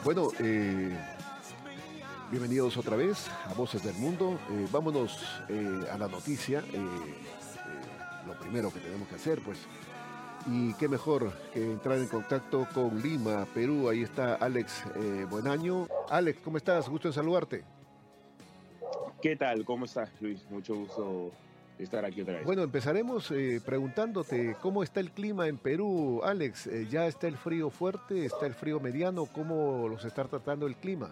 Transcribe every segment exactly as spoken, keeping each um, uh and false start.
Bueno, eh, bienvenidos otra vez a Voces del Mundo. Eh, vámonos eh, a la noticia. Eh, eh, lo primero que tenemos que hacer, pues, y qué mejor que entrar en contacto con Lima, Perú. Ahí está Alex eh, Buenaño. Alex, ¿cómo estás? Gusto en saludarte. ¿Qué tal? ¿Cómo estás, Luis? Mucho gusto estar aquí otra vez. Bueno, empezaremos eh, preguntándote cómo está el clima en Perú. Alex, eh, ¿ya está el frío fuerte? ¿Está el frío mediano? ¿Cómo los está tratando el clima?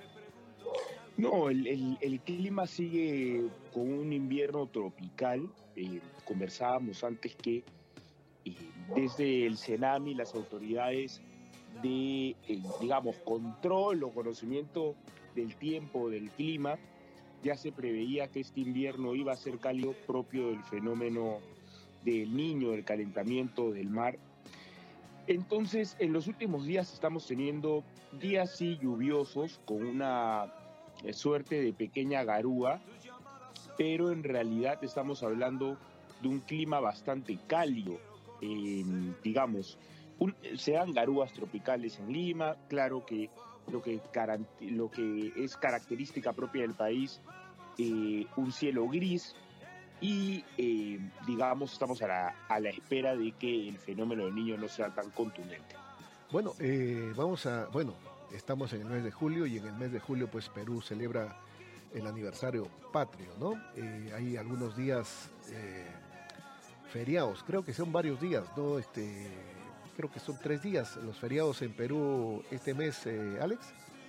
No, el, el- el clima sigue con un invierno tropical. Eh, conversábamos antes que eh, desde el CENAMI, las autoridades de, eh, digamos, control o conocimiento del tiempo, del clima, ya se preveía que este invierno iba a ser cálido propio del fenómeno del Niño, del calentamiento del mar. Entonces, en los últimos días estamos teniendo días sí lluviosos con una eh, suerte de pequeña garúa, pero en realidad estamos hablando de un clima bastante cálido. Eh, digamos, un- se dan garúas tropicales en Lima, claro que lo que, garanti- lo que es característica propia del país, eh, un cielo gris, y eh, digamos estamos a la, a la espera de que el fenómeno del Niño no sea tan contundente. Bueno, eh, vamos a, bueno, estamos en el mes de julio y en el mes de julio pues Perú celebra el aniversario patrio, ¿no? Eh, hay algunos días eh, feriados, creo que son varios días, ¿no? Este, creo que son tres días los feriados en Perú este mes, eh, Alex.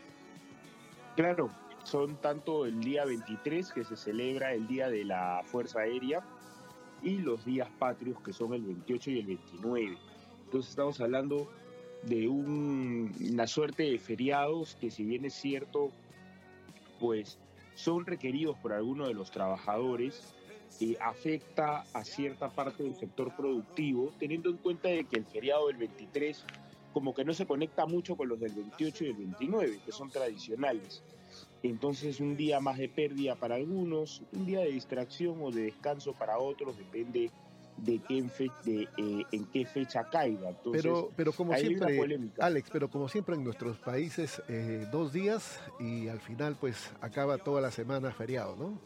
Claro, son tanto el día veintitrés, que se celebra el Día de la Fuerza Aérea, y los días patrios, que son el veintiocho y el veintinueve. Entonces estamos hablando de un- una suerte de feriados que, si bien es cierto, pues son requeridos por algunos de los trabajadores, eh, afecta a cierta parte del sector productivo, teniendo en cuenta de que el feriado del veintitrés como que no se conecta mucho con los del veintiocho y el veintinueve, que son tradicionales. Entonces, un día más de pérdida para algunos, un día de distracción o de descanso para otros, depende de, qué en, fe- de eh, en qué fecha caiga. Entonces, Pero, pero como ahí hay una siempre, polémica. Alex, pero como siempre en nuestros países, eh, dos días y al final pues acaba toda la semana feriado, ¿no?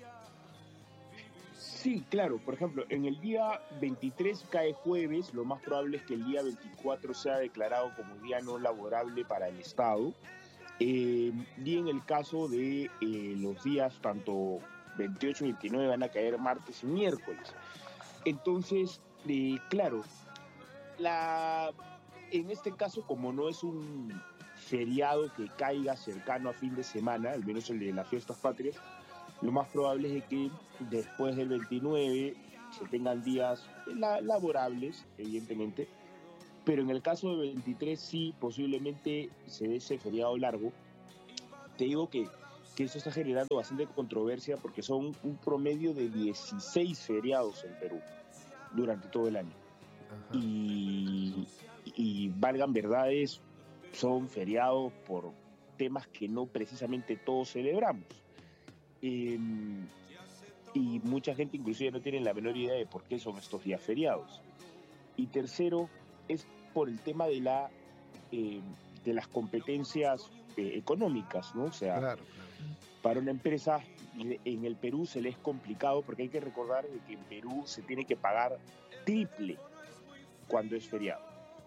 Sí, claro. Por ejemplo, en el día veintitrés cae jueves, lo más probable es que el día veinticuatro sea declarado como día no laborable para el Estado. Eh, y en el caso de eh, los días tanto veintiocho y veintinueve van a caer martes y miércoles. Entonces, eh, claro, la, en este caso, como no es un feriado que caiga cercano a fin de semana, al menos el de las fiestas patrias, lo más probable es de que después del veintinueve se tengan días la- laborables, evidentemente, pero en el caso del veintitrés sí, posiblemente se dé ese feriado largo. Te digo que, que eso está generando bastante controversia porque son un promedio de dieciséis feriados en Perú durante todo el año. Ajá. Y, y valgan verdades, son feriados por temas que no precisamente todos celebramos. Eh, y mucha gente inclusive no tiene la menor idea de por qué son estos días feriados. Y tercero, es por el tema de, la, eh, de las competencias eh, económicas, ¿no? O sea, Claro, claro. para una empresa en el Perú se le es complicado porque hay que recordar de que en Perú se tiene que pagar triple cuando es feriado.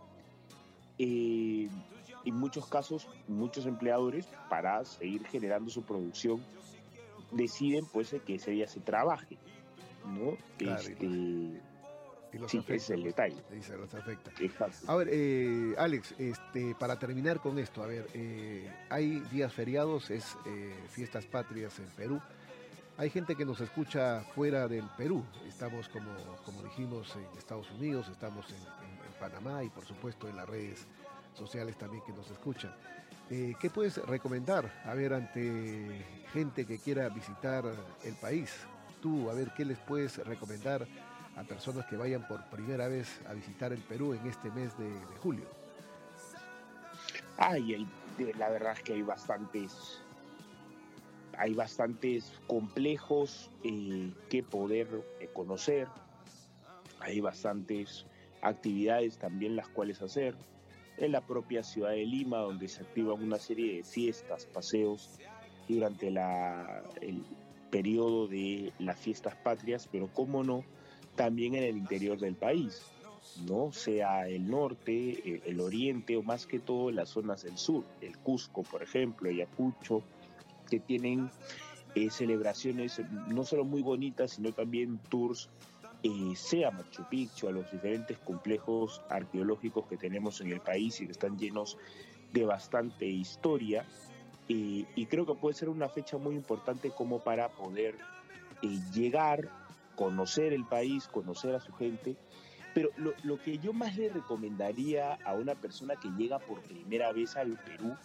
Eh, en muchos casos, muchos empleadores, para seguir generando su producción, deciden pues que ese día se trabaje, ¿no? Claro, y los, Este, y los sí, ese es afecta, el pues. detalle. Y se los afecta. Exacto. A ver, eh, Alex, este, para terminar con esto, a ver, eh, hay días feriados, es eh, fiestas patrias en Perú. Hay gente que nos escucha fuera del Perú. Estamos, como, como dijimos, en Estados Unidos, estamos en, en- en Panamá y por supuesto en las redes sociales también que nos escuchan. Eh, ¿qué puedes recomendar, a ver, ante gente que quiera visitar el país? Tú, a ver, ¿qué les puedes recomendar a personas que vayan por primera vez a visitar el Perú en este mes de, de julio? Ay, hay, de, la verdad es que hay bastantes, hay bastantes complejos eh, que poder eh, conocer, hay bastantes actividades también las cuales hacer. en la propia ciudad de Lima, donde se activan una serie de fiestas, paseos durante la, el periodo de las fiestas patrias, pero cómo no, también en el interior del país, ¿no? Sea el norte, el oriente o más que todo las zonas del sur, el Cusco, por ejemplo, Ayacucho, que tienen eh, celebraciones no solo muy bonitas, sino también tours, eh, sea Machu Picchu, a los diferentes complejos arqueológicos que tenemos en el país y que están llenos de bastante historia. Eh, y creo que puede ser una fecha muy importante como para poder eh, llegar, conocer el país, conocer a su gente. Pero lo, lo que yo más le recomendaría a una persona que llega por primera vez al Perú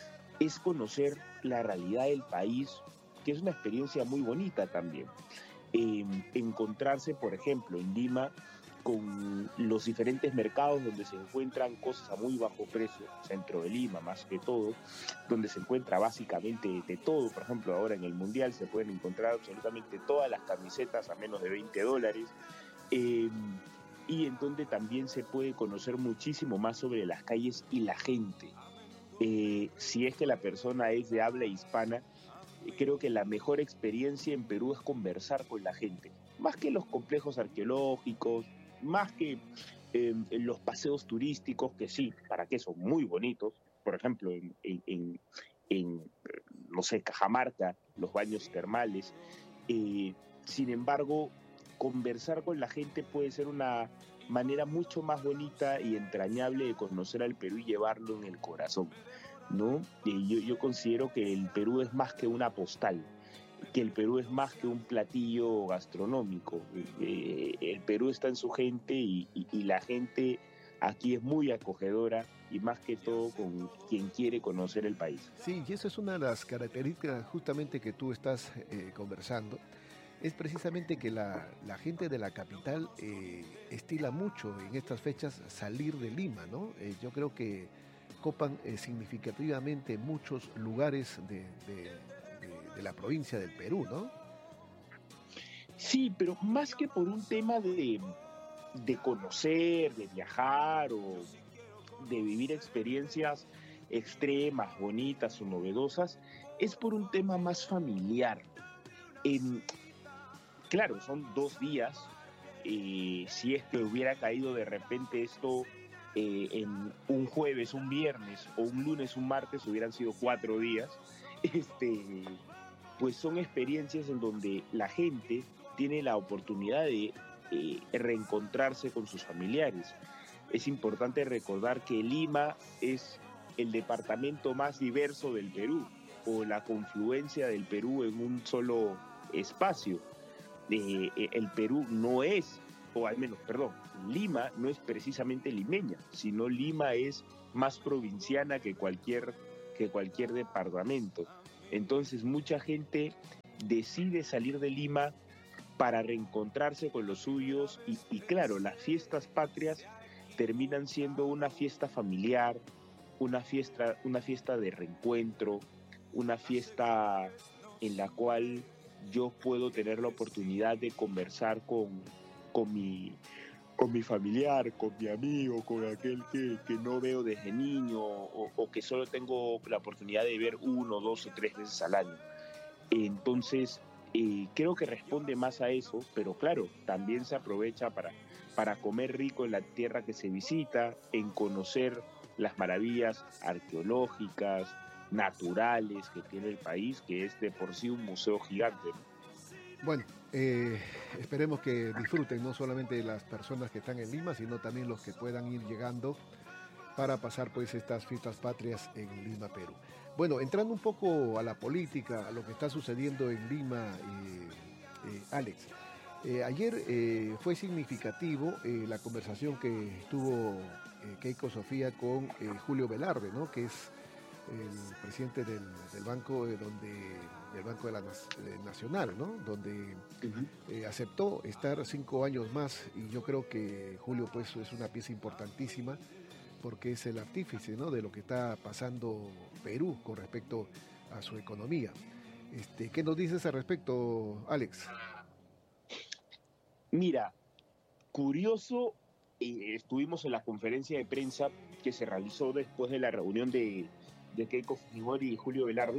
es conocer la realidad del país, que es una experiencia muy bonita también. Eh, encontrarse, por ejemplo, en Lima con los diferentes mercados donde se encuentran cosas a muy bajo precio, centro de Lima más que todo, donde se encuentra básicamente de todo. Por ejemplo, ahora en el Mundial se pueden encontrar absolutamente todas las camisetas a menos de veinte dólares. Eh, y en donde también se puede conocer muchísimo más sobre las calles y la gente. Eh, si es que la persona es de habla hispana, eh, creo que la mejor experiencia en Perú es conversar con la gente, más que los complejos arqueológicos, más que eh, los paseos turísticos, que sí, para qué son muy bonitos, por ejemplo, en, en, en, en no sé, Cajamarca, los baños termales. Eh, sin embargo, conversar con la gente puede ser una manera mucho más bonita y entrañable de conocer al Perú y llevarlo en el corazón, ¿no? Eh, yo, yo considero que el Perú es más que una postal, que el Perú es más que un platillo gastronómico. Eh, el Perú está en su gente y, y, y la gente aquí es muy acogedora y más que todo con quien quiere conocer el país. Sí, y eso es una de las características justamente que tú estás eh, conversando. Es precisamente que la, la gente de la capital eh, estila mucho en estas fechas salir de Lima, ¿no? Eh, yo creo que copan eh, significativamente muchos lugares de, de, de, de la provincia del Perú, ¿no? Sí, pero más que por un tema de, de conocer, de viajar o de vivir experiencias extremas, bonitas o novedosas, es por un tema más familiar. En, claro, son dos días. Eh, si es que hubiera caído de repente esto eh, en un jueves, un viernes o un lunes, un martes, hubieran sido cuatro días. Este, pues son experiencias en donde la gente tiene la oportunidad de eh, reencontrarse con sus familiares. Es importante recordar que Lima es el departamento más diverso del Perú, o la confluencia del Perú en un solo espacio. Eh, el Perú no es, o al menos, perdón, Lima no es precisamente limeña, sino Lima es más provinciana que cualquier, que cualquier departamento. Entonces mucha gente decide salir de Lima para reencontrarse con los suyos y, y claro, las fiestas patrias terminan siendo una fiesta familiar, una fiesta, una fiesta de reencuentro, una fiesta en la cual yo puedo tener la oportunidad de conversar con, con, mi, con mi familiar, con mi amigo, con aquel que, que no veo desde niño o, o que solo tengo la oportunidad de ver uno, dos o tres veces al año. Entonces, eh, creo que responde más a eso, pero claro, también se aprovecha para, para comer rico en la tierra que se visita, en conocer las maravillas arqueológicas, naturales que tiene el país, que es de por sí un museo gigante, ¿no? Bueno, eh, esperemos que disfruten no solamente las personas que están en Lima, sino también los que puedan ir llegando para pasar pues estas fiestas patrias en Lima, Perú. Bueno, entrando un poco a la política, a lo que está sucediendo en Lima, eh, eh, Alex, eh, ayer eh, fue significativo eh, la conversación que tuvo eh, Keiko Sofía con eh, Julio Velarde, ¿no? Que es el presidente del, del banco eh, donde del banco de la eh, nacional, ¿no? Donde Uh-huh. eh, aceptó estar cinco años más y yo creo que Julio pues es una pieza importantísima porque es el artífice, ¿no? De lo que está pasando Perú con respecto a su economía. Este, ¿qué nos dices al respecto, Alex? Mira, curioso eh, estuvimos en la conferencia de prensa que se realizó después de la reunión de, de Keiko Fujimori y Julio Velarde,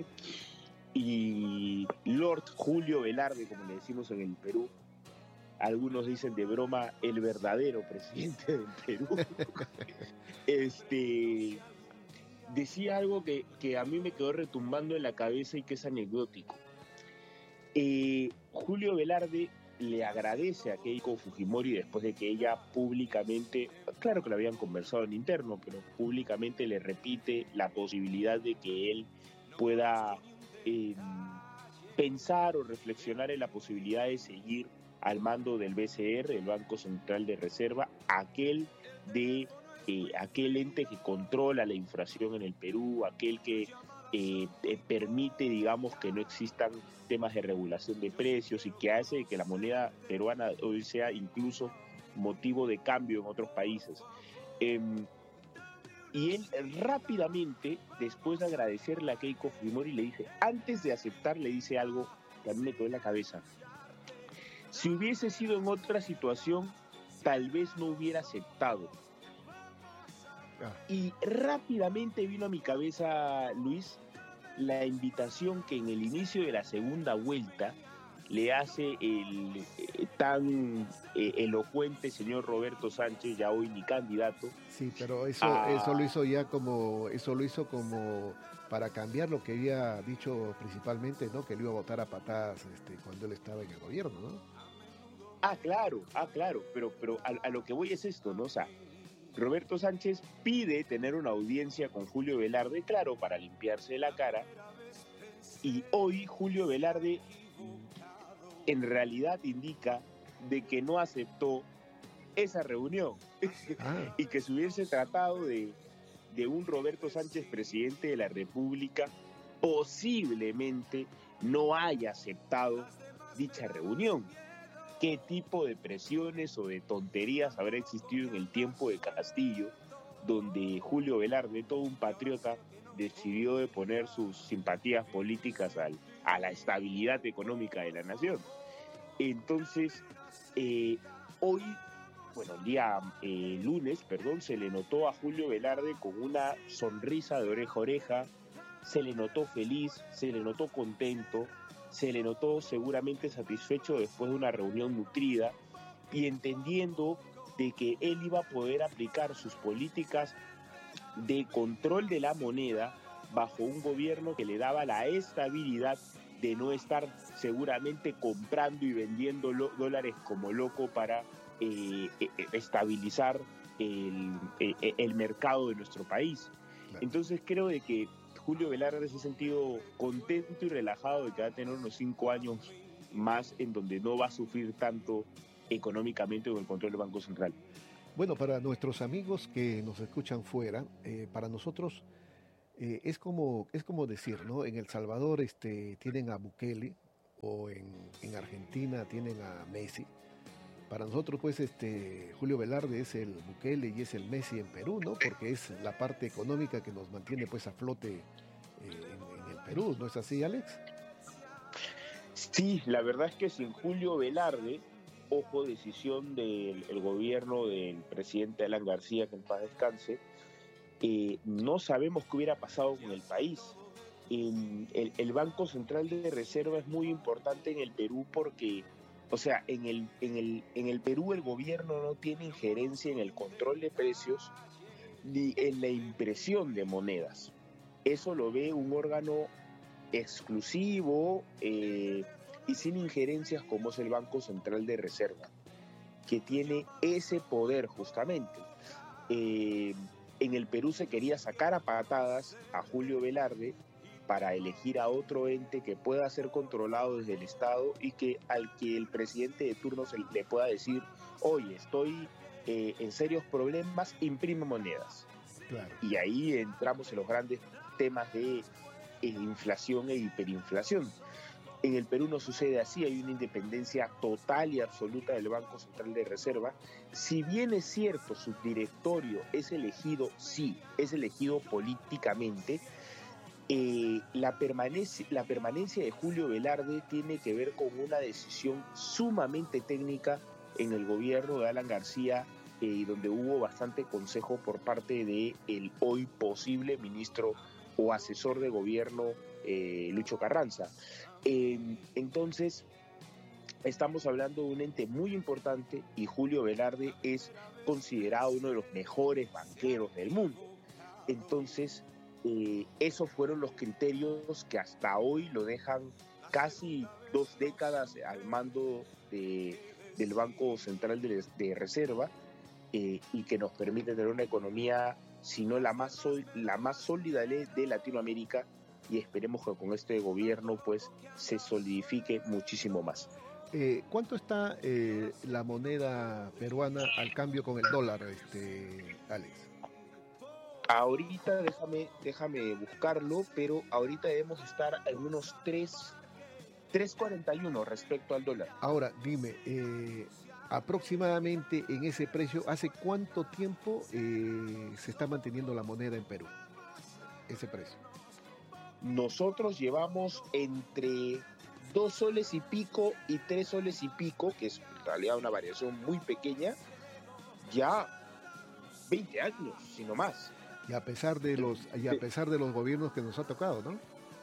y Lord Julio Velarde, como le decimos en el Perú, algunos dicen de broma, el verdadero presidente del Perú, este, decía algo que, que a mí me quedó retumbando en la cabeza y que es anecdótico. Eh, Julio Velarde le agradece a Keiko Fujimori después de que ella públicamente, claro que lo habían conversado en interno, pero públicamente le repite la posibilidad de que él pueda eh, pensar o reflexionar en la posibilidad de seguir al mando del B C R, el Banco Central de Reserva, aquel de eh, aquel ente que controla la inflación en el Perú, aquel que eh, eh, permite, digamos, que no existan temas de regulación de precios y que hace que la moneda peruana hoy sea incluso motivo de cambio en otros países. Eh, y él rápidamente, después de agradecerle a Keiko Fujimori, le dice, antes de aceptar, le dice algo que a mí me quedó en la cabeza. Si hubiese sido en otra situación, tal vez no hubiera aceptado. Ah. Y rápidamente vino a mi cabeza, Luis, la invitación que en el inicio de la segunda vuelta le hace el eh, tan eh, elocuente señor Roberto Sánchez, ya hoy ni candidato. Sí, pero eso, a... eso lo hizo ya como, eso lo hizo como para cambiar lo que había dicho principalmente, ¿no? Que lo iba a votar a patadas este, cuando él estaba en el gobierno, ¿no? Ah, claro, ah, claro, pero, pero a, a lo que voy es esto, ¿no? O sea, Roberto Sánchez pide tener una audiencia con Julio Velarde, claro, para limpiarse la cara, y hoy Julio Velarde en realidad indica de que no aceptó esa reunión ah. y que se hubiese tratado de, de un Roberto Sánchez presidente de la República, posiblemente no haya aceptado dicha reunión. ¿Qué tipo de presiones o de tonterías habrá existido en el tiempo de Castillo, donde Julio Velarde, todo un patriota, decidió de poner sus simpatías políticas al, a la estabilidad económica de la nación? Entonces, eh, hoy, bueno, el día eh, lunes, perdón, se le notó a Julio Velarde con una sonrisa de oreja a oreja, se le notó feliz, se le notó contento, se le notó seguramente satisfecho después de una reunión nutrida y entendiendo de que él iba a poder aplicar sus políticas de control de la moneda bajo un gobierno que le daba la estabilidad de no estar seguramente comprando y vendiendo lo, dólares como loco para eh, eh, estabilizar el, eh, el mercado de nuestro país. Claro. Entonces creo de que Julio Velarde se ha sentido contento y relajado de que va a tener unos cinco años más en donde no va a sufrir tanto económicamente con el control del Banco Central. Bueno, para nuestros amigos que nos escuchan fuera, eh, para nosotros eh, es como es como decir, ¿no? En El Salvador este, tienen a Bukele o en, en Argentina tienen a Messi. Para nosotros, pues, este Julio Velarde es el Bukele y es el Messi en Perú, ¿no? Porque es la parte económica que nos mantiene, pues, a flote eh, en, en el Perú, ¿no es así, Alex? Sí, la verdad es que sin Julio Velarde, ojo, decisión del el gobierno del presidente Alan García, que en paz descanse, eh, no sabemos qué hubiera pasado con el país. El, el, el Banco Central de Reserva es muy importante en el Perú porque... O sea, en el, en, el, en el Perú el gobierno no tiene injerencia en el control de precios ni en la impresión de monedas. Eso lo ve un órgano exclusivo eh, y sin injerencias como es el Banco Central de Reserva, que tiene ese poder justamente. Eh, en el Perú se quería sacar a patadas a Julio Velarde para elegir a otro ente que pueda ser controlado desde el Estado y que al que el presidente de turno se le pueda decir, oye, estoy eh, en serios problemas, imprime monedas. Claro. Y ahí entramos en los grandes temas de eh, inflación e hiperinflación. En el Perú no sucede así, hay una independencia total y absoluta del Banco Central de Reserva. Si bien es cierto, su directorio es elegido, sí, es elegido políticamente, Eh, la, permanencia, la permanencia de Julio Velarde tiene que ver con una decisión sumamente técnica en el gobierno de Alan García y eh, donde hubo bastante consejo por parte de el hoy posible ministro o asesor de gobierno eh, Lucho Carranza. Eh, entonces, estamos hablando de un ente muy importante y Julio Velarde es considerado uno de los mejores banqueros del mundo. Entonces, eh, esos fueron los criterios que hasta hoy lo dejan casi dos décadas al mando de, del Banco Central de, de Reserva eh, y que nos permite tener una economía, si no la más, sol, la más sólida de, de Latinoamérica, y esperemos que con este gobierno pues se solidifique muchísimo más. Eh, ¿Cuánto está eh, la moneda peruana al cambio con el dólar, este, Alex? Ahorita déjame, déjame buscarlo, pero ahorita debemos estar en unos tres cuarenta y uno respecto al dólar. Ahora, dime, eh, aproximadamente en ese precio, ¿hace cuánto tiempo eh, se está manteniendo la moneda en Perú? Ese precio. Nosotros llevamos entre dos soles y pico y tres soles y pico, que es en realidad una variación muy pequeña, ya veinte años, sino más. Y a pesar de los, y a pesar de los gobiernos que nos ha tocado, ¿no?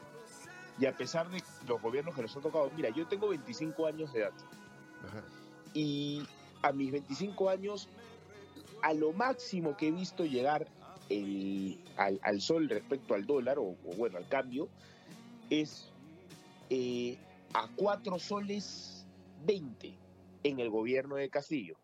Y a pesar de los gobiernos que nos han tocado, mira, yo tengo veinticinco años de edad. Ajá. Y a mis veinticinco años, a lo máximo que he visto llegar el, al, al sol respecto al dólar, o, o bueno, al cambio, es eh, a cuatro soles veinte en el gobierno de Castillo.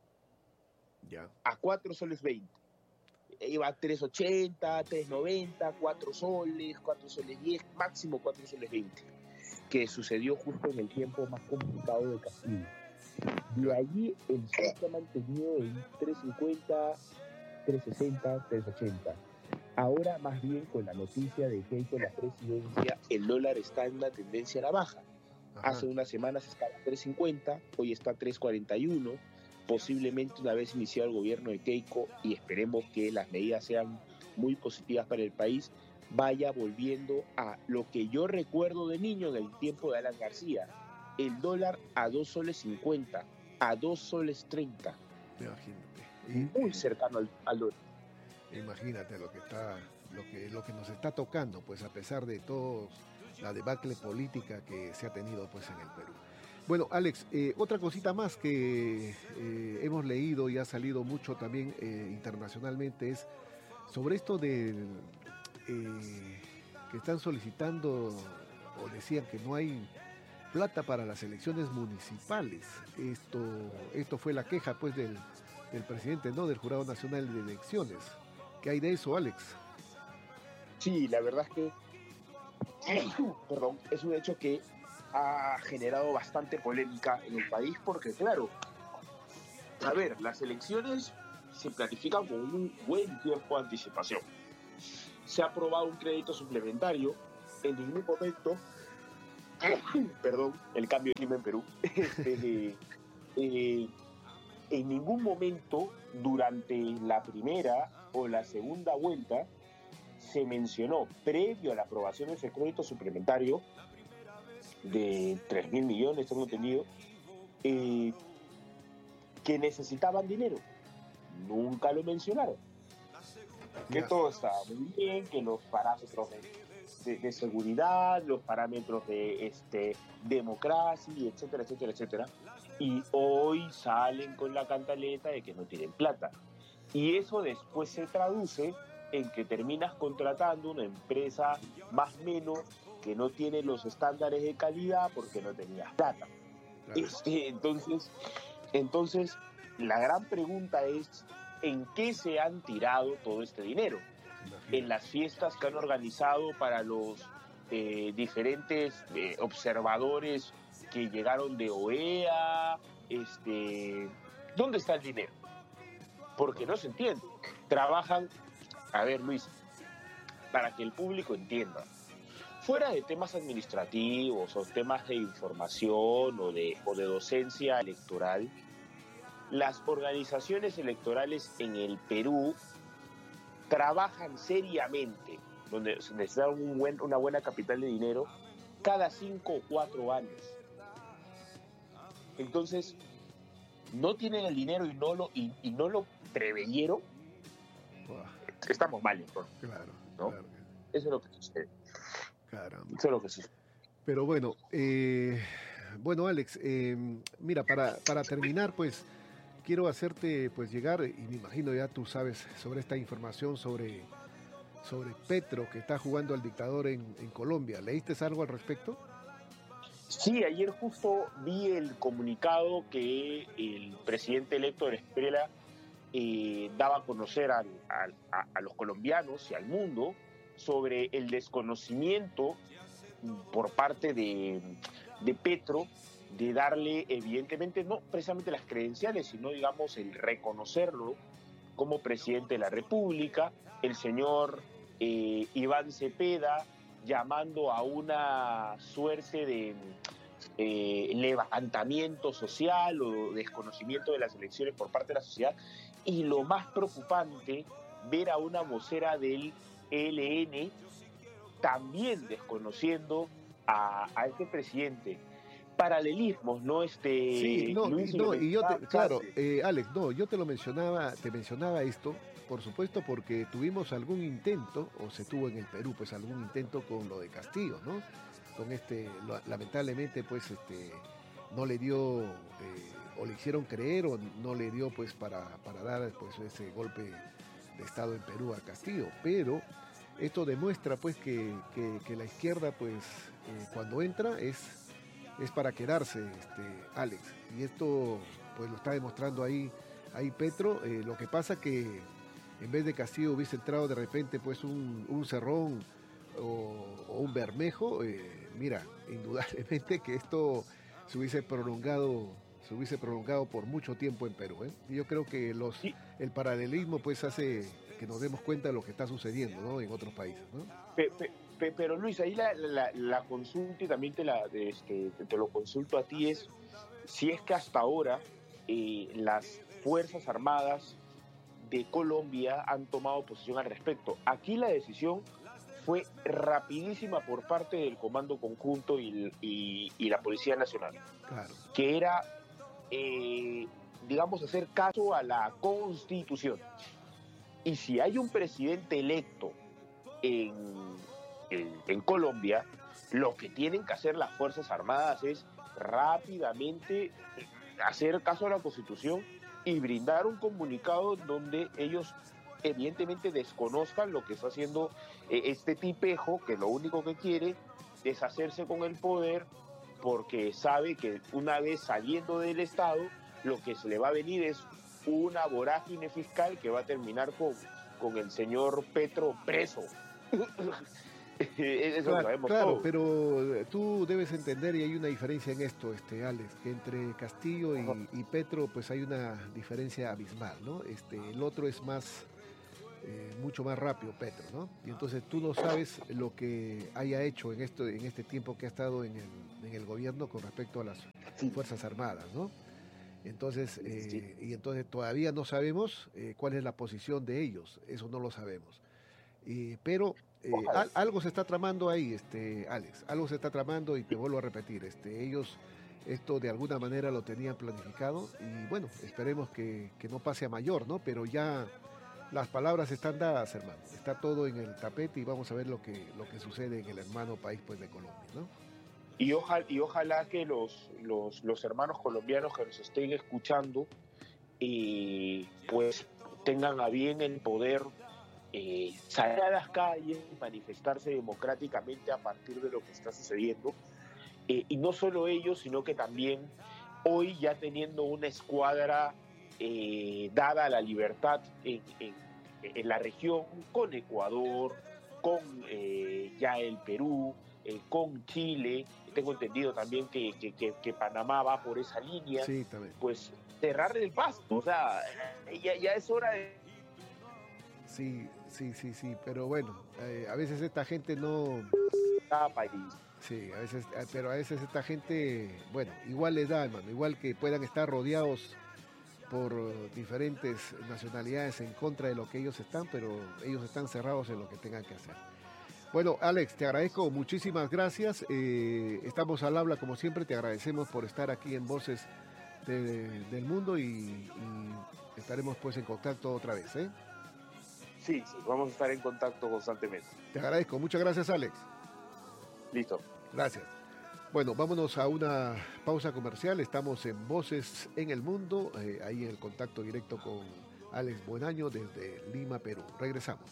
Ya. A cuatro soles veinte. Iba a tres ochenta, tres noventa, cuatro soles, cuatro soles diez, máximo cuatro soles veinte, que sucedió justo en el tiempo más complicado de Castillo. De allí el sol se ha mantenido en tres cincuenta, tres sesenta, tres ochenta. Ahora, más bien, con la noticia de que con la presidencia, el dólar está en una tendencia a la baja. Ajá. Hace unas semanas estaba a tres cincuenta, hoy está a tres cuarenta y uno. Posiblemente una vez iniciado el gobierno de Keiko, y esperemos que las medidas sean muy positivas para el país, vaya volviendo a lo que yo recuerdo de niño del tiempo de Alan García, el dólar a dos soles cincuenta, a dos soles treinta. Imagínate. Muy cercano al, al dólar. Imagínate lo que está, lo que, lo que nos está tocando, pues a pesar de todo la debacle política que se ha tenido pues en el Perú. Bueno, Alex, eh, otra cosita más que eh, hemos leído y ha salido mucho también eh, internacionalmente es sobre esto de eh, que están solicitando o decían que no hay plata para las elecciones municipales. Esto, esto fue la queja pues del, del presidente, ¿no? Del Jurado Nacional de Elecciones. ¿Qué hay de eso, Alex? Sí, la verdad es que perdón, es un hecho que ha generado bastante polémica en el país porque, claro, a ver, las elecciones se planifican con un buen tiempo de anticipación. Se ha aprobado un crédito suplementario, en ningún momento, perdón, el cambio de clima en Perú, eh, eh, en ningún momento durante la primera o la segunda vuelta se mencionó, previo a la aprobación de ese crédito suplementario, de tres mil millones, tengo entendido, eh, que necesitaban dinero. Nunca lo mencionaron. Que todo estaba muy bien, que los parámetros de, de, de seguridad, los parámetros de este, democracia, etcétera, etcétera, etcétera. Y hoy salen con la cantaleta de que no tienen plata. Y eso después se traduce en que terminas contratando una empresa más o menos que no tiene los estándares de calidad porque no tenías plata. Claro. Este, entonces, entonces, la gran pregunta es, ¿en qué se han tirado todo este dinero? Imagínate. En las fiestas que han organizado para los eh, diferentes eh, observadores que llegaron de O E A, este, ¿dónde está el dinero? Porque no se entiende. Trabajan, a ver, Luis, para que el público entienda, fuera de temas administrativos o temas de información o de, o de docencia electoral, las organizaciones electorales en el Perú trabajan seriamente, donde necesitan un buen, una buena capital de dinero, cada cinco o cuatro años. Entonces, no tienen el dinero y no lo, y, y no lo preveyeron, Wow. estamos mal, ¿no? Claro, ¿no? claro. Eso es lo que sucede. Caramba. Eso es lo que sucede. Pero bueno, eh, bueno, Alex, eh, mira, para, para terminar, pues quiero hacerte pues llegar, y me imagino ya tú sabes sobre esta información sobre, sobre Petro, que está jugando al dictador en, en Colombia. ¿Leíste algo al respecto? Sí, ayer justo vi el comunicado que el presidente electo de Venezuela eh, daba a conocer al, al, a, a los colombianos y al mundo sobre el desconocimiento por parte de, de Petro de darle, evidentemente, no precisamente las credenciales, sino, digamos, el reconocerlo como presidente de la República, el señor eh, Iván Cepeda llamando a una suerte de eh, levantamiento social o desconocimiento de las elecciones por parte de la sociedad, y lo más preocupante, ver a una vocera del E L N también desconociendo a, a este presidente. Paralelismos, ¿no? Este, Sí, no, Luis, y, no, y yo te, claro, antes. eh, Alex, no, yo te lo mencionaba, te mencionaba esto, por supuesto, porque tuvimos algún intento, o se tuvo en el Perú, pues algún intento con lo de Castillo, ¿no? Con este, lo, lamentablemente, pues, este, no le dio, eh, o le hicieron creer, o no le dio, pues, para, para dar, pues, ese golpe de Estado en Perú a Castillo, pero esto demuestra, pues, que, que, que la izquierda, pues, eh, cuando entra es es para quedarse, este, Alex. Y esto pues lo está demostrando ahí, ahí Petro. Eh, lo que pasa que en vez de Castillo hubiese entrado de repente pues un, un Cerrón o, o un Bermejo, eh, mira, indudablemente que esto se hubiese prolongado, se hubiese prolongado por mucho tiempo en Perú. ¿eh? Y yo creo que los, Sí. el paralelismo pues hace que nos demos cuenta de lo que está sucediendo, ¿no? En otros países, ¿no? Pe, pe, pe, pero Luis, ahí la, la, la consulta, y también te, la, este, te lo consulto a ti, es si es que hasta ahora eh, las Fuerzas Armadas de Colombia han tomado posición al respecto. Aquí la decisión fue rapidísima por parte del Comando Conjunto y, y, y la Policía Nacional, Claro. que era, eh, digamos, hacer caso a la Constitución. Y si hay un presidente electo en, en, en Colombia, lo que tienen que hacer las Fuerzas Armadas es rápidamente hacer caso a la Constitución y brindar un comunicado donde ellos evidentemente desconozcan lo que está haciendo eh, este tipejo, que lo único que quiere es hacerse con el poder, porque sabe que una vez saliendo del Estado, lo que se le va a venir es una vorágine fiscal que va a terminar con, con el señor Petro preso. Eso claro, lo sabemos claro, todos. pero tú debes entender, y hay una diferencia en esto, este Alex, que entre Castillo y, y Petro pues hay una diferencia abismal, ¿no? Este, el otro es más, eh, mucho más rápido, Petro, ¿no? Y entonces tú no sabes lo que haya hecho en esto, en este tiempo que ha estado en el, en el gobierno con respecto a las Fuerzas Armadas, ¿no? Entonces, eh, sí. y entonces todavía no sabemos eh, cuál es la posición de ellos, eso no lo sabemos. Eh, pero eh, al, algo se está tramando ahí, este, Alex, algo se está tramando y te vuelvo a repetir, este, ellos esto de alguna manera lo tenían planificado y bueno, esperemos que, que no pase a mayor, ¿no? Pero ya las palabras están dadas, hermano, está todo en el tapete y vamos a ver lo que, lo que sucede en el hermano país pues, de Colombia, ¿no? Y, ojalá, y ojalá que los, los, los hermanos colombianos que nos estén escuchando eh, pues tengan a bien el poder eh, salir a las calles, manifestarse democráticamente a partir de lo que está sucediendo. Eh, y no solo ellos, sino que también hoy ya teniendo una escuadra eh, dada a la libertad en, en, en la región, con Ecuador, con eh, ya el Perú, eh, con Chile, tengo entendido también que, que, que, que Panamá va por esa línea, sí, también. Pues cerrarle el pasto, o sea, ya, ya es hora de... Sí, sí, sí, sí, pero bueno, eh, a veces esta gente no... Cada país. Sí, a veces, pero a veces esta gente, bueno, igual les da, hermano, igual que puedan estar rodeados por diferentes nacionalidades en contra de lo que ellos están, pero ellos están cerrados en lo que tengan que hacer. Bueno, Alex, te agradezco, muchísimas gracias. Eh, estamos al habla como siempre, te agradecemos por estar aquí en Voces de, del mundo y, y estaremos pues en contacto otra vez, ¿eh? Sí, sí, vamos a estar en contacto constantemente. Te agradezco, muchas gracias, Alex. Listo. Gracias. Bueno, vámonos a una pausa comercial. Estamos en Voces en el Mundo, eh, ahí en el contacto directo con Alex Buenaño desde Lima, Perú. Regresamos.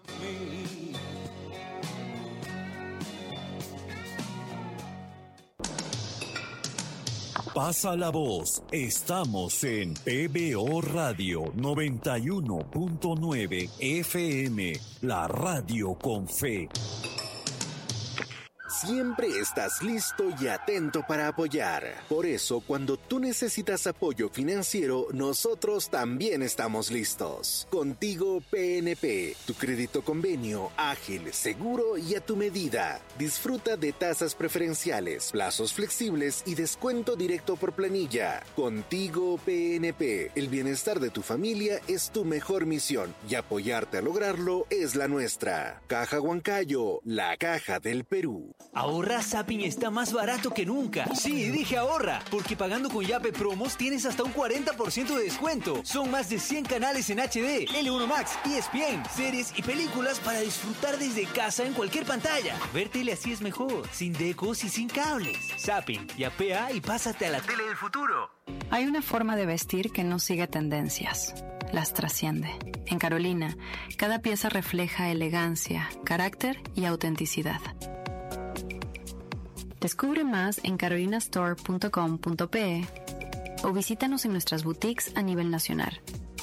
Pasa la voz, estamos en P B O Radio noventa y uno punto nueve F M, la radio con fe. Siempre estás listo y atento para apoyar. Por eso, cuando tú necesitas apoyo financiero, nosotros también estamos listos. Contigo P N P, tu crédito convenio, ágil, seguro y a tu medida. Disfruta de tasas preferenciales, plazos flexibles y descuento directo por planilla. Contigo P N P, el bienestar de tu familia es tu mejor misión y apoyarte a lograrlo es la nuestra. Caja Huancayo, la caja del Perú. Ahorra Zapping está más barato que nunca. Sí, dije ahorra, porque pagando con Yape Promos tienes hasta un cuarenta por ciento de descuento. Son más de cien canales en H D, L uno Max, E S P N, series y películas para disfrutar desde casa en cualquier pantalla. Ver tele así es mejor, sin decos y sin cables. Zapping, yapea y pásate a la tele del futuro. Hay una forma de vestir que no sigue tendencias. Las trasciende. En Carolina, cada pieza refleja elegancia, carácter y autenticidad. Descubre más en carolina store punto com punto pe o visítanos en nuestras boutiques a nivel nacional.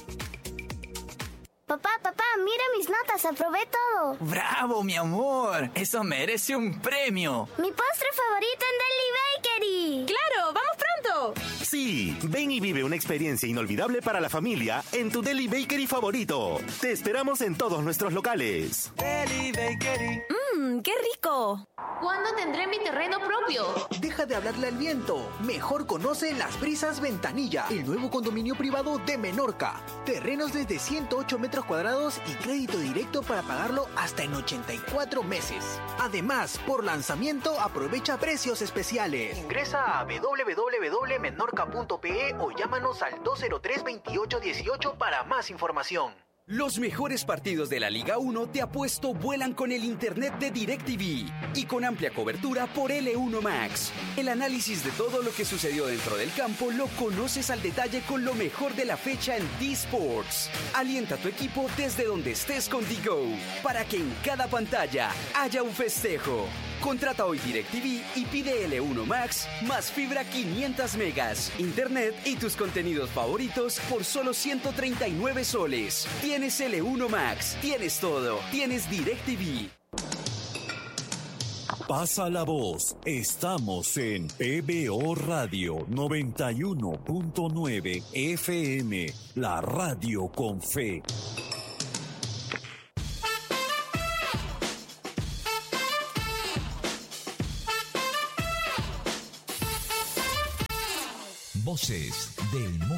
Papá, papá, mira mis notas, aprobé todo. ¡Bravo, mi amor! ¡Eso merece un premio! Mi postre favorito en Deli Bakery. ¡Claro! ¡Vamos pronto! Sí, ven y vive una experiencia inolvidable para la familia en tu Deli Bakery favorito. Te esperamos en todos nuestros locales. Deli Bakery. ¡Mmm, qué rico! ¿Cuándo tendré mi terreno propio? Deja de hablarle al viento. Mejor conoce Las Brisas Ventanilla, el nuevo condominio privado de Menorca. Terrenos desde ciento ocho metros cuadrados y crédito directo para pagarlo hasta en ochenta y cuatro meses. Además, por lanzamiento aprovecha precios especiales. Ingresa a w w w punto menorca punto pe o llámanos al dos cero tres, veintiocho dieciocho para más información. Los mejores partidos de la Liga uno te apuesto vuelan con el internet de DirecTV y con amplia cobertura por L uno Max. El análisis de todo lo que sucedió dentro del campo lo conoces al detalle con lo mejor de la fecha en D-Sports. Alienta a tu equipo desde donde estés con D-Go para que en cada pantalla haya un festejo. Contrata hoy DirecTV y pide L uno Max más fibra quinientos megas, internet y tus contenidos favoritos por solo ciento treinta y nueve soles. Tienes L uno Max, tienes todo, tienes DirecTV. Pasa la voz, estamos en P B O Radio noventa y uno punto nueve F M, la radio con fe. Voces del mundo.